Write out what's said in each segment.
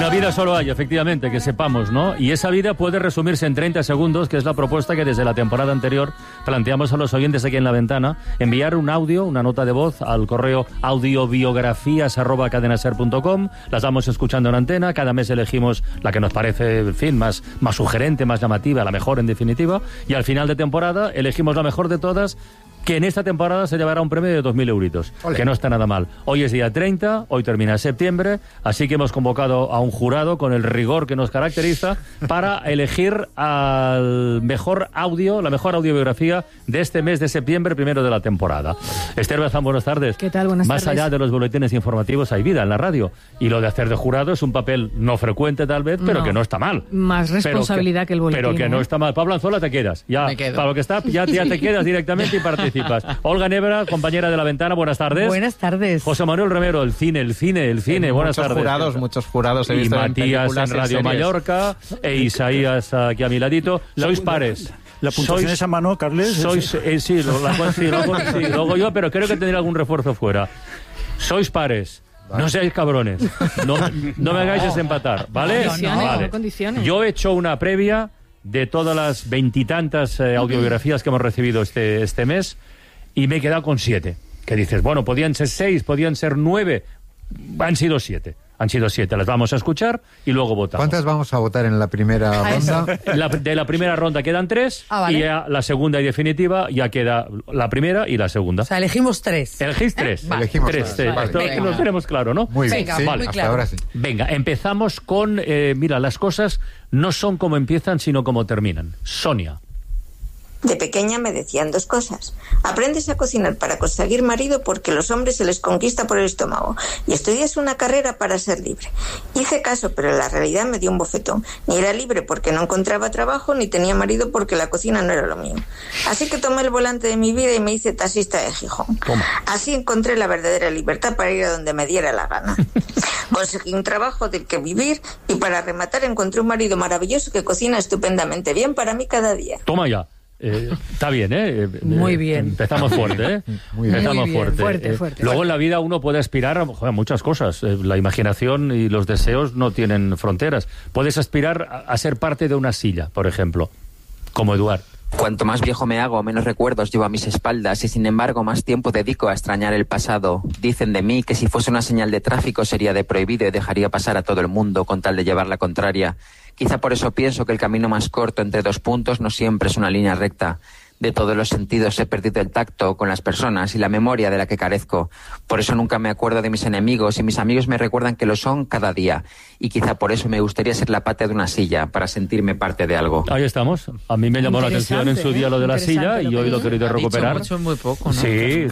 Una vida solo hay, efectivamente, que sepamos, ¿no? Y esa vida puede resumirse en 30 segundos, que es la propuesta que desde la temporada anterior planteamos a los oyentes aquí en La Ventana. Enviar un audio, una nota de voz al correo audiobiografías@cadenaser.com. Las vamos escuchando en antena. Cada mes elegimos la que nos parece, en fin, más sugerente, más llamativa, la mejor en definitiva. Y al final de temporada elegimos la mejor de todas, que en esta temporada se llevará un premio de 2.000 euritos, que no está nada mal. Hoy es día 30, hoy termina septiembre, así que hemos convocado a un jurado con el rigor que nos caracteriza para elegir al mejor audio, la mejor audiobiografía de este mes de septiembre, primero de la temporada. Esther Bazán, buenas tardes. ¿Qué tal? Buenas tardes. Más allá de los boletines informativos hay vida en la radio, y lo de hacer de jurado es un papel no frecuente tal vez, pero que no está mal. Más responsabilidad que el boletín. Pero que no está mal. Pablo Anzola, te quedas. Ya, me quedo. Para lo que está, ya te quedas directamente y participas. Olga Nebra, compañera de La Ventana, buenas tardes. Buenas tardes. José Manuel Romero, el cine, buenas tardes. Muchos jurados he y visto Matías en en Radio Mallorca, e Isaías aquí a mi ladito. Sois pares. La puntuación es a mano, Carles. Sois, sí, lo hago yo, pero creo que tendré algún refuerzo fuera. Sois pares. Vale. No seáis cabrones. No me hagáis desempatar, ¿vale? Condiciones, condiciones. Yo he hecho una previa de todas las 20 y tantas audiobiografías que hemos recibido este mes, y me he quedado con 7. Que dices, bueno, podían ser 6, podían ser 9, han sido 7. Han sido 7, las vamos a escuchar y luego votamos. ¿Cuántas vamos a votar en la primera ronda? De la primera ronda quedan 3, vale. Y ya la segunda y definitiva ya queda la primera y la segunda. O sea, elegimos 3. ¿Elegís 3? Vale. Elegimos 3. tres. Vale. Esto lo tenemos claro, ¿no? Muy bien, Venga, sí, vale. hasta ahora sí. Venga, empezamos con... mira, las cosas no son como empiezan, sino como terminan. Sonia. De pequeña me decían 2 cosas. Aprendes a cocinar para conseguir marido porque los hombres se les conquista por el estómago, y estudias una carrera para ser libre. Hice caso, pero la realidad me dio un bofetón. Ni era libre porque no encontraba trabajo, ni tenía marido porque la cocina no era lo mío. Así que tomé el volante de mi vida y me hice taxista de Gijón. Toma. Así encontré la verdadera libertad para ir a donde me diera la gana. Conseguí un trabajo del que vivir, y para rematar encontré un marido maravilloso que cocina estupendamente bien para mí cada día. Toma ya. Está bien, ¿eh? Muy bien. Empezamos fuerte, ¿eh? Muy bien. Empezamos Muy bien, fuerte. fuerte. Luego en la vida uno puede aspirar a muchas cosas. La imaginación y los deseos no tienen fronteras. Puedes aspirar a ser parte de una silla, por ejemplo, como Eduard. Cuanto más viejo me hago, menos recuerdos llevo a mis espaldas, y sin embargo más tiempo dedico a extrañar el pasado. Dicen de mí que si fuese una señal de tráfico sería de prohibido y dejaría pasar a todo el mundo con tal de llevar la contraria. Quizá por eso pienso que el camino más corto entre 2 puntos no siempre es una línea recta. De todos los sentidos he perdido el tacto con las personas y la memoria de la que carezco. Por eso nunca me acuerdo de mis enemigos, y mis amigos me recuerdan que lo son cada día. Y quizá por eso me gustaría ser la pata de una silla, para sentirme parte de algo. Ahí estamos. A mí me llamó la atención en su día lo de la silla, y hoy lo he querido recuperar. Mucho, muy poco, ¿no? Sí.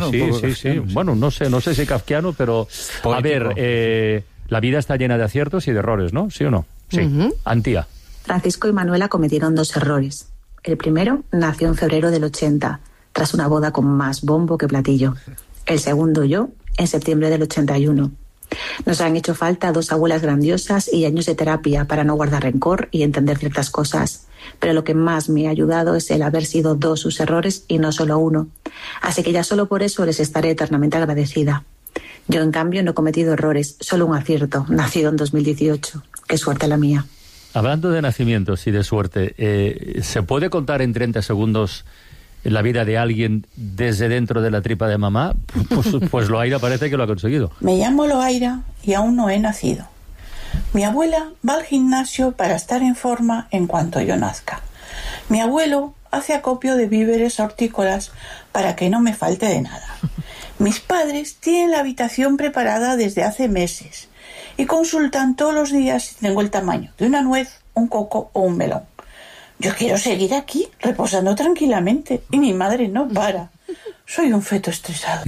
Bueno, no sé si kafkiano, pero Poético. A ver, la vida está llena de aciertos y de errores, ¿no? ¿Sí o no? Sí. Antía. Francisco y Manuela cometieron 2 errores. El primero nació en febrero del 80, tras una boda con más bombo que platillo. El segundo, yo, en septiembre del 81. Nos han hecho falta 2 abuelas grandiosas y años de terapia para no guardar rencor y entender ciertas cosas. Pero lo que más me ha ayudado es el haber sido 2 sus errores y no solo 1. Así que ya solo por eso les estaré eternamente agradecida. Yo, en cambio, no he cometido errores, solo un acierto, nacido en 2018. Qué suerte la mía. Hablando de nacimientos y de suerte, ¿se puede contar en 30 segundos la vida de alguien desde dentro de la tripa de mamá? Pues Loaira parece que lo ha conseguido. Me llamo Loaira y aún no he nacido. Mi abuela va al gimnasio para estar en forma en cuanto yo nazca. Mi abuelo hace acopio de víveres hortícolas para que no me falte de nada. Mis padres tienen la habitación preparada desde hace meses y consultan todos los días si tengo el tamaño de una nuez, un coco o un melón. Yo quiero seguir aquí, reposando tranquilamente, y mi madre no para. Soy un feto estresado.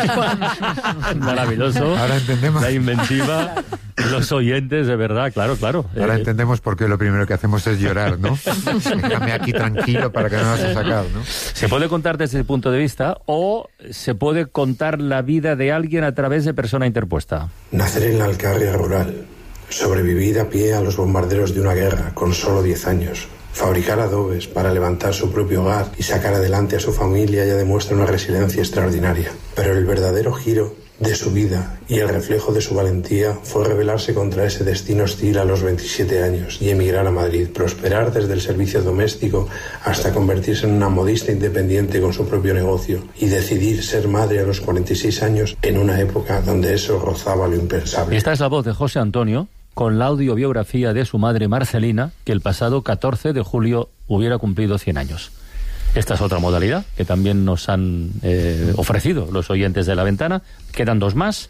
Maravilloso. Ahora entendemos. La inventiva, los oyentes, de verdad, claro. Ahora entendemos por qué lo primero que hacemos es llorar, ¿no? Déjame aquí tranquilo para que no vas a sacar, ¿no? Se puede contar desde ese punto de vista, o se puede contar la vida de alguien a través de persona interpuesta. Nacer en la Alcarria rural, sobrevivir a pie a los bombarderos de una guerra con solo 10 años, fabricar adobes para levantar su propio hogar y sacar adelante a su familia ya demuestra una resiliencia extraordinaria. Pero el verdadero giro de su vida, y el reflejo de su valentía fue rebelarse contra ese destino hostil a los 27 años y emigrar a Madrid, prosperar desde el servicio doméstico hasta convertirse en una modista independiente con su propio negocio y decidir ser madre a los 46 años en una época donde eso rozaba lo impensable. Esta es la voz de José Antonio con la audiobiografía de su madre Marcelina, que el pasado 14 de julio hubiera cumplido 100 años. Esta es otra modalidad que también nos han ofrecido los oyentes de La Ventana. Quedan dos más.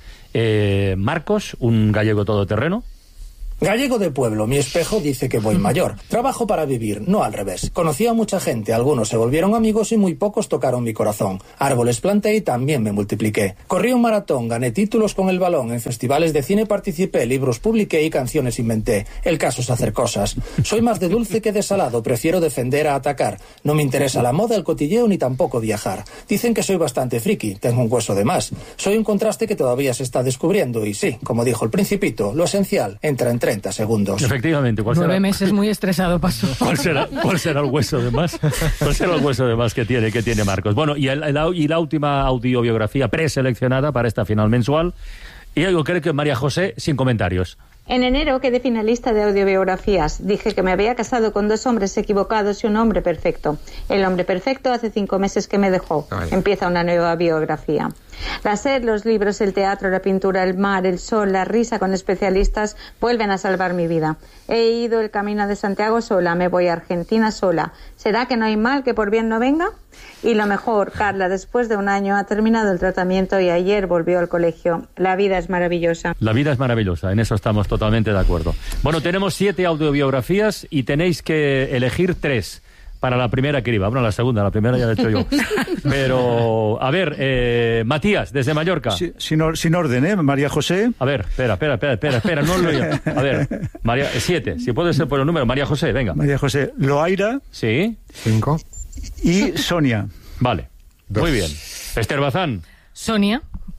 Marcos, un gallego todoterreno. Gallego de pueblo, mi espejo dice que voy mayor. Trabajo para vivir, no al revés. Conocí a mucha gente, algunos se volvieron amigos y muy pocos tocaron mi corazón. Árboles planté y también me multipliqué. Corrí un maratón, gané títulos con el balón, en festivales de cine participé, libros publiqué y canciones inventé. El caso es hacer cosas. Soy más de dulce que de salado, prefiero defender a atacar. No me interesa la moda, el cotilleo ni tampoco viajar. Dicen que soy bastante friki, tengo un hueso de más. Soy un contraste que todavía se está descubriendo y sí, como dijo el Principito, lo esencial entra en 30 segundos. Efectivamente. 9 meses muy estresado pasó. ¿Cuál será el hueso de más? ¿Cuál será el hueso de más que tiene Marcos? Bueno, y la última audiobiografía preseleccionada para esta final mensual. Y yo creo que María José, sin comentarios. En enero quedé finalista de audiobiografías. Dije que me había casado con 2 hombres equivocados y un hombre perfecto. El hombre perfecto hace 5 meses que me dejó. Empieza una nueva biografía. La sed, los libros, el teatro, la pintura, el mar, el sol, la risa con especialistas vuelven a salvar mi vida. He ido el camino de Santiago sola, me voy a Argentina sola. ¿Será que no hay mal que por bien no venga? Y lo mejor, Carla, después de un año ha terminado el tratamiento y ayer volvió al colegio. La vida es maravillosa. La vida es maravillosa, en eso estamos totalmente de acuerdo. Bueno, tenemos 7 audiobiografías y tenéis que elegir 3 para la primera criba. Bueno, la segunda, la primera ya la he hecho yo. Pero, a ver, Matías, desde Mallorca. Sin orden, ¿eh? María José. A ver, espera, no lo oigo. A ver, 7, si puede ser por el número. María José, venga. María José, Loaira. Sí. 5. Y Sonia. Vale, 2. Muy bien. Esther Bazán. Sonia.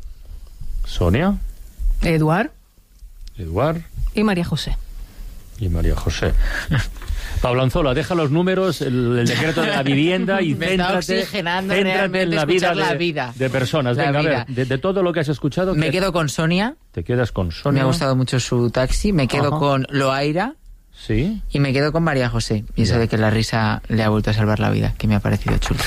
Eduard. Y María José. Pablo Anzola, deja los números, el decreto de la vivienda y céntrate en la vida de personas. Venga, a ver, de todo lo que has escuchado. Me quedo con Sonia. Te quedas con Sonia. Me ha gustado mucho su taxi. Me quedo con Loaira. Sí. Y me quedo con María José. Y eso de que la risa le ha vuelto a salvar la vida, que me ha parecido chulo.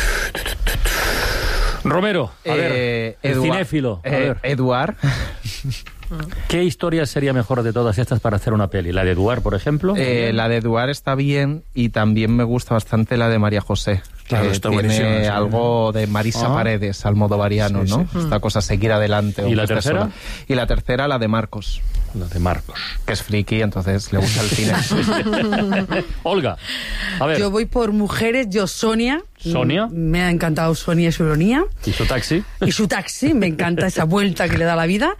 Romero, a ver, el cinéfilo. A ver. Eduard. ¿Qué historia sería mejor de todas estas para hacer una peli? ¿La de Eduard, por ejemplo? La de Eduard está bien y también me gusta bastante la de María José. Claro, está tiene algo de Marisa Paredes, Almodovariano, ¿no? Sí. Esta cosa, seguir adelante. ¿Y la tercera? Y la tercera, la de Marcos. Que es friki, entonces le gusta el cine. Olga, a ver. Yo voy por mujeres, Sonia. Me ha encantado Sonia y su ironía. ¿Y su taxi? Me encanta esa vuelta que le da la vida.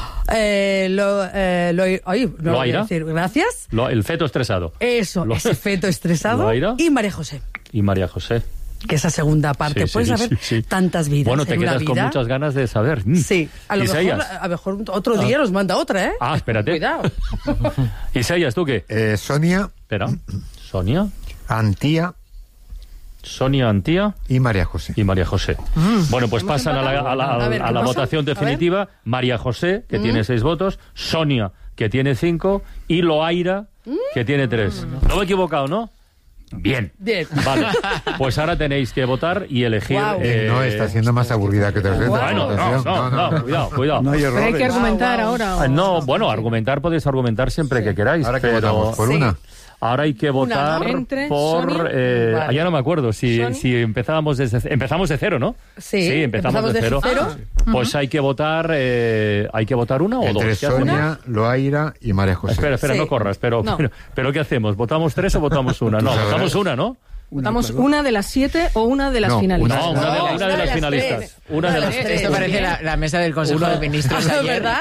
Loaira. Gracias. El feto estresado. Eso, ese feto estresado. Loaira. Y María José. Que esa segunda parte, puedes saber tantas vidas. Bueno, te quedas con muchas ganas de saber. Sí, a lo mejor otro día nos manda otra, ¿eh? Espérate. Cuidado. Isaías, ¿tú qué? Sonia. Espera. Sonia. Antía. Sonia, Antía. Y María José. Bueno, pues pasan a la votación definitiva. María José, que tiene 6 votos. Sonia, que tiene 5. Y Loaira, que tiene 3. No me he equivocado, ¿no? Bien. Vale. Pues ahora tenéis que votar y elegir. No, está siendo más aburrida que otras veces. No, cuidado. No hay errores. Pero hay que argumentar ahora. Argumentar podéis argumentar siempre que queráis. Ahora que votamos por una. Ahora hay que votar por... ya no me acuerdo si empezamos de cero, ¿no? Sí, empezamos de cero. Pues hay que votar una o dos. Entre Sonia, Loaira y María José. Espera, no corras. Pero ¿qué hacemos? ¿Votamos 3 o votamos una? No, votamos una, ¿no? ¿Votamos una de las 7 o una de las finalistas? No, una de las finalistas. Una de las 3. Esto parece la mesa del Consejo de Ministros de ayer. ¿Verdad?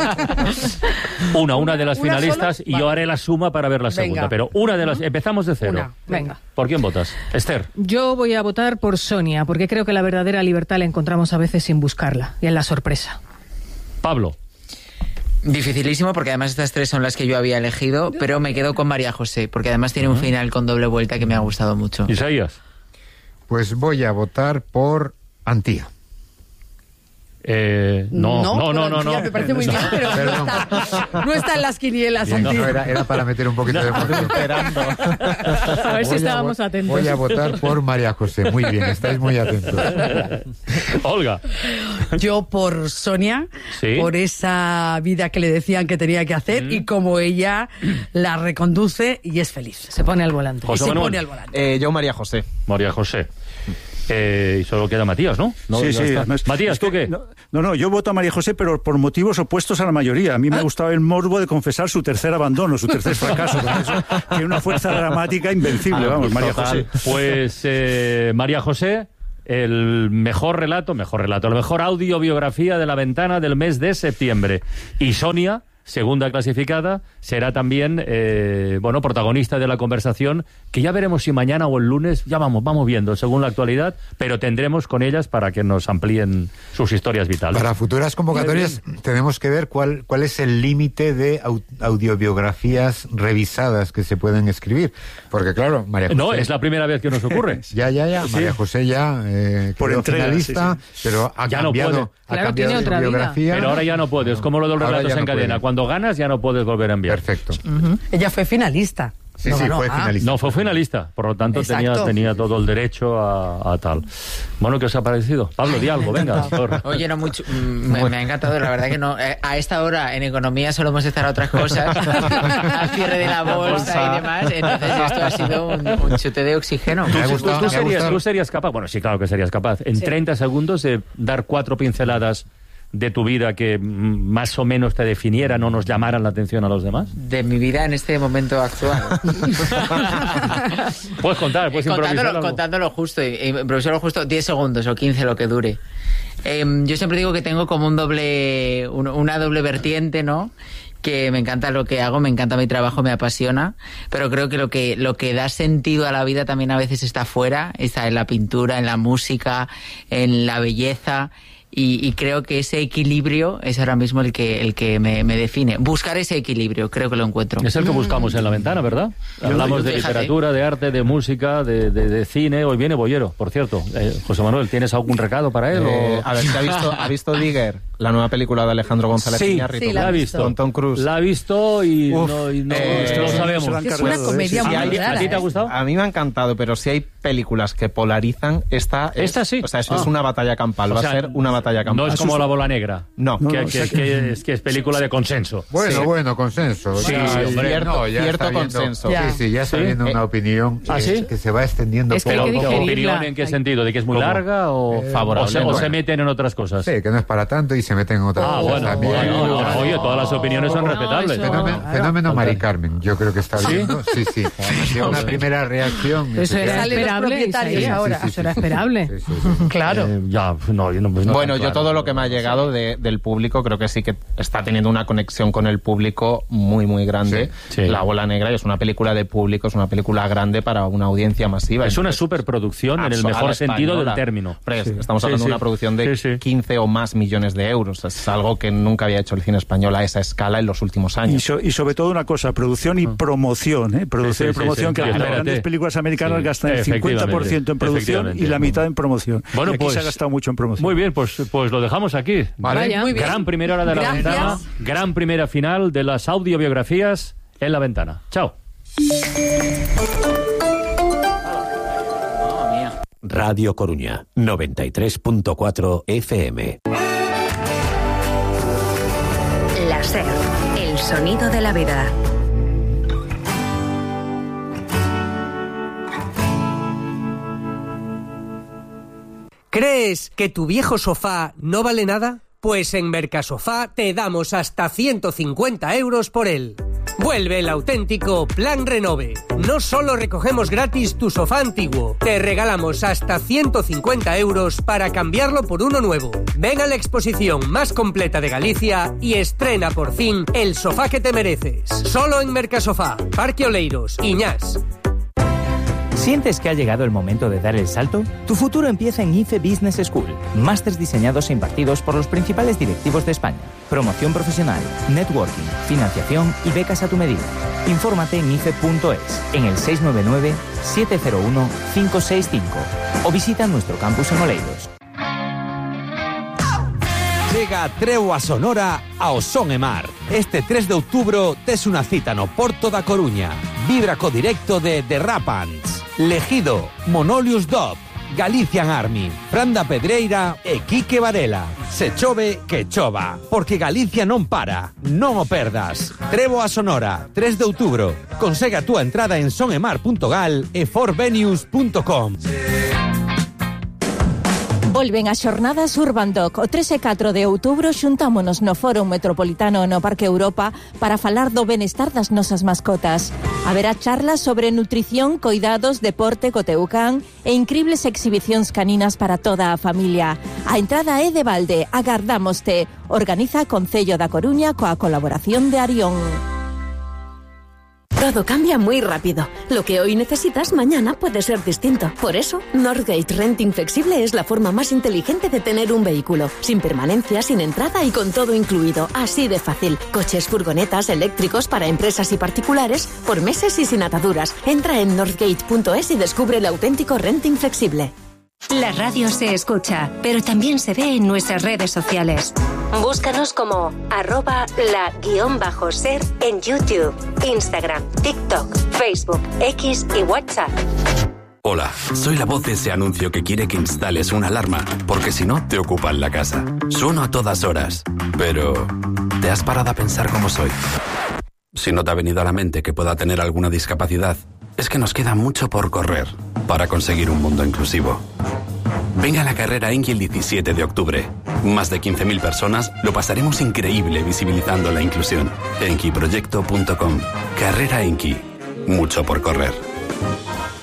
Una de las finalistas y yo haré la suma para ver la segunda. Venga. Pero una de las... Empezamos de 0. Venga. ¿Por quién votas? Esther. Yo voy a votar por Sonia, porque creo que la verdadera libertad la encontramos a veces sin buscarla, y en la sorpresa. Pablo. Dificilísimo, porque además estas 3 son las que yo había elegido, pero me quedo con María José, porque además tiene un final con doble vuelta que me ha gustado mucho. Isaías. Pues voy a votar por Antía. No. Me parece muy bien, pero no está en las quinielas. Bien, era para meter un poquito de emoción. A ver si estábamos atentos. Voy a votar por María José. Muy bien, estáis muy atentos. Olga. Yo por Sonia, por esa vida que le decían que tenía que hacer y como ella la reconduce y es feliz. Se pone al volante. Yo María José. María José. Y solo queda Matías, ¿no? Sí. Matías, ¿tú qué? No, yo voto a María José, pero por motivos opuestos a la mayoría. A mí me gustaba el morbo de confesar su tercer abandono, su tercer fracaso. Eso tiene una fuerza dramática invencible, vamos, María José. Pues María José, el mejor relato, la mejor audiobiografía de La Ventana del mes de septiembre. Y Sonia, segunda clasificada, será también protagonista de la conversación, que ya veremos si mañana o el lunes, ya vamos viendo según la actualidad, pero tendremos con ellas para que nos amplíen sus historias vitales. Para futuras convocatorias tenemos que ver cuál es el límite de audiobiografías revisadas que se pueden escribir, porque claro, María José... No, es la primera vez que nos ocurre. Ya, sí. María José ya quedó finalista, pero ha cambiado su biografía. Pero ahora ya no puedes, como lo del Relatos en Cadena. Cuando ganas ya no puedes volver a enviar. Perfecto. Ella fue finalista. Sí, fue finalista. No, fue finalista, por lo tanto tenía todo el derecho a tal. Bueno, ¿qué os ha parecido? Pablo, di algo, venga. Oye, no mucho, me ha encantado, la verdad que no. A esta hora en economía solemos estar a otras cosas, al cierre de la bolsa y demás, entonces esto ha sido un chute de oxígeno. ¿Tú serías capaz? Bueno, sí, claro que serías capaz. En 30 segundos de dar 4 pinceladas de tu vida que más o menos te definieran o nos llamaran la atención a los demás? De mi vida en este momento actual. Puedes contar, puedes improvisar. Contándolo justo, improvisarlo justo 10 segundos o 15, lo que dure. Yo siempre digo que tengo como una doble vertiente, ¿no? Que me encanta lo que hago, me encanta mi trabajo, me apasiona, pero creo que lo que da sentido a la vida también a veces está fuera, está en la pintura, en la música, en la belleza. Y creo que ese equilibrio es ahora mismo el que me define. Buscar ese equilibrio, creo que lo encuentro. Es el que buscamos en La Ventana, ¿verdad? Hablamos de literatura, de arte, de música, de cine. Hoy viene Bollero, por cierto. José Manuel, ¿tienes algún recado para él? A ver, ¿ha visto Digger? La nueva película de Alejandro González Iñárritu. Sí, la ha visto. Con Tom Cruise. La ha visto y no sabemos. Es una comedia muy rara. ¿A ti te ha gustado? A mí me ha encantado, pero si hay películas que polarizan, esta sí. O sea, es una batalla campal. Va a ser una batalla campal. No es como La Bola Negra. No. Que es película de consenso. Bueno, consenso. Sí, cierto consenso. Sí, ya está viendo una opinión que se va extendiendo. ¿Opinión en qué sentido? ¿De que es muy larga o favorable? ¿O se meten en otras cosas? Sí, que no es para tanto y se meten en otras cosas también. Oye, todas las opiniones son respetables. Fenómeno Mari Carmen, yo creo que está viendo. Sí. Una primera reacción. Eso era esperable. Eso era esperable. Claro. Bueno, yo todo lo que me ha llegado del público, creo que sí que está teniendo una conexión con el público muy, muy grande. Sí. La Bola Negra es una película de público, es una película grande para una audiencia masiva. Es una superproducción en el mejor sentido del término. Estamos hablando de una producción de 15 o más millones de euros. Es algo que nunca había hecho el cine español a esa escala en los últimos años. Y sobre todo una cosa, producción y promoción. Producción y promoción, que las grandes películas americanas gastan el 50% en producción y la mitad en promoción. Bueno, y aquí se ha gastado mucho en promoción. Muy bien, pues lo dejamos aquí. Vale. Muy bien. Gran primera hora de La Ventana, gran primera final de las audiobiografías en La Ventana. Chao. Radio Coruña, 93.4 FM. La SER, el sonido de la vida. ¿Crees que tu viejo sofá no vale nada? Pues en Mercasofá te damos hasta 150 euros por él. Vuelve el auténtico Plan Renove. No solo recogemos gratis tu sofá antiguo, te regalamos hasta 150 euros para cambiarlo por uno nuevo. Ven a la exposición más completa de Galicia y estrena por fin el sofá que te mereces. Solo en Mercasofá, Parque Oleiros, Iñás. ¿Sientes que ha llegado el momento de dar el salto? Tu futuro empieza en IFE Business School. Másters diseñados e impartidos por los principales directivos de España. Promoción profesional, networking, financiación y becas a tu medida. Infórmate en ife.es, en el 699-701-565 o visita nuestro campus en Oleiros. chega Treo a Sonora ao Son e Mar. Este 3 de outubro tes unha cita no Porto da Coruña. Vibra co directo de The Rapants, Legido, Monolius Dop, Galician Army, Franda Pedreira e Quique Varela. Se chove, que chova, porque Galicia non para, non o perdas. Trevo a Sonora, 3 de outubro. Consegue a túa entrada en sonemar.gal e forvenues.com. Volven as xornadas Urban Doc. O 3 e 4 de outubro xuntámonos no Fórum Metropolitano no Parque Europa para falar do benestar das nosas mascotas. Haberá charlas sobre nutrición, coidados, deporte co teu can e incribles exhibicións caninas para toda a familia. A entrada é de balde. Agardámoste. Organiza Concello da Coruña coa colaboración de Arión. Todo cambia muy rápido. Lo que hoy necesitas, mañana puede ser distinto. Por eso, Northgate Renting Flexible es la forma más inteligente de tener un vehículo. Sin permanencia, sin entrada y con todo incluido. Así de fácil. Coches, furgonetas, eléctricos para empresas y particulares, por meses y sin ataduras. Entra en northgate.es y descubre el auténtico renting flexible. La radio se escucha, pero también se ve en nuestras redes sociales. Búscanos como @la_ser en YouTube, Instagram, TikTok, Facebook, X y WhatsApp. Hola, soy la voz de ese anuncio que quiere que instales una alarma, porque si no, te ocupan la casa. Sueno a todas horas, pero ¿te has parado a pensar cómo soy? Si no te ha venido a la mente que pueda tener alguna discapacidad, es que nos queda mucho por correr para conseguir un mundo inclusivo. Venga a la carrera Enki el 17 de octubre. Más de 15.000 personas lo pasaremos increíble visibilizando la inclusión. Enkiproyecto.com. Carrera Enki. Mucho por correr.